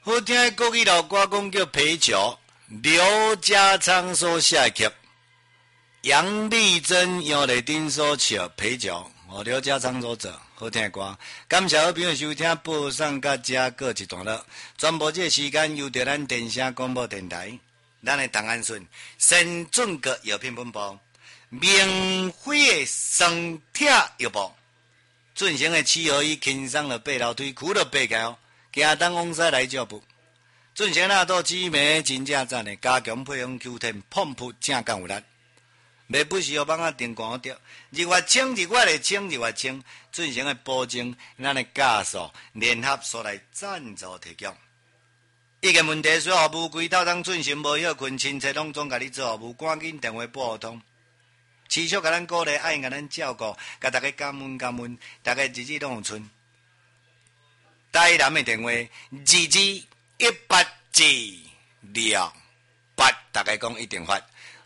好听的国语老歌讲叫皮球，刘家昌所写曲，杨丽珍、杨丽珍所唱皮球，刘家昌所做好听的歌。感谢好朋友收听播送到这过一段落，全部这个时间由着咱电声广播电台，咱的唐安顺先准个药品本部，明辉的生铁药部。进行的7合1轻松了爬楼梯，苦了爬桥，行东往西来脚步。进行那都紫梅真正赞的，加强配方 Q10 碰扑正干有力。袂不是要帮我电光着，日月清日月的清日月清，进行的保证咱的加速联合所来赞助提供。意见问题需要服务规套当进行无休困，亲戚拢总甲你做服务，赶紧电话拨通。持续甲咱鼓励，爱甲咱照顾，甲大家感恩感恩，大家日日拢有春。台南的电话2218至68，大家讲一定发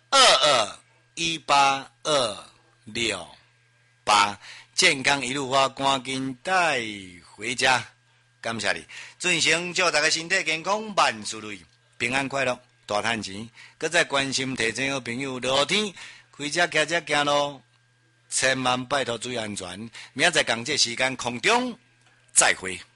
221828，健康一路发，赶紧带回家。感谢你，进行祝大家身体健康，万事如意，平安快乐，大赚钱。搁再关心提醒好朋友落天。开车骑车行路，千万拜托注意安全。明仔载同这时间空中再会。